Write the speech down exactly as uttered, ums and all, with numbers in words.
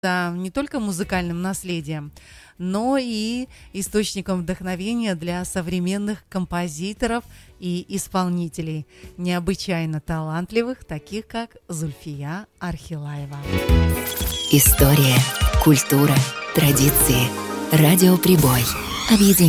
Да, не только музыкальным наследием, но и источником вдохновения для современных композиторов и исполнителей, необычайно талантливых, таких как Зульфия Архилаева. История, культура, традиции. Радио Прибой. Объединяет.